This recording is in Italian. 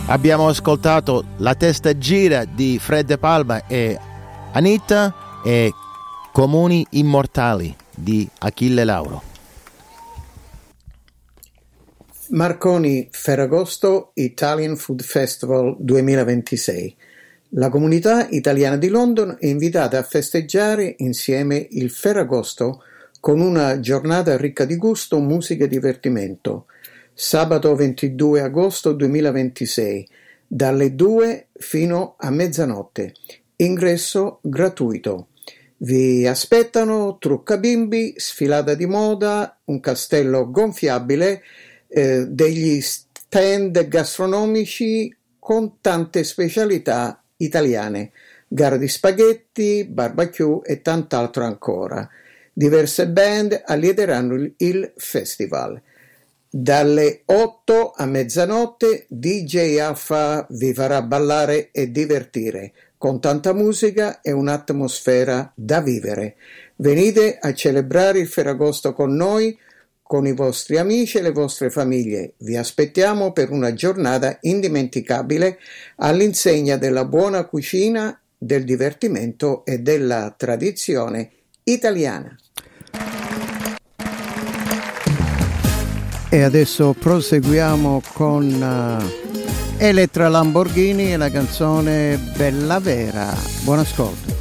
Abbiamo ascoltato La testa gira di Fred De Palma e Anita e Comuni immortali di Achille Lauro. Marconi Ferragosto Italian Food Festival 2026. La comunità italiana di London è invitata a festeggiare insieme il Ferragosto con una giornata ricca di gusto, musica e divertimento. Sabato 22 agosto 2026, dalle 2 fino a mezzanotte. Ingresso gratuito. Vi aspettano trucca bimbi, sfilata di moda, un castello gonfiabile, degli stand gastronomici con tante specialità italiane, gara di spaghetti, barbecue e tant'altro ancora. Diverse band allieteranno il festival. Dalle 8 a mezzanotte DJ Alfa vi farà ballare e divertire con tanta musica e un'atmosfera da vivere. Venite a celebrare il Ferragosto con noi, con i vostri amici e le vostre famiglie. Vi aspettiamo per una giornata indimenticabile all'insegna della buona cucina, del divertimento e della tradizione italiana. E adesso proseguiamo con Elettra Lamborghini e la canzone Bella Vera. Buon ascolto.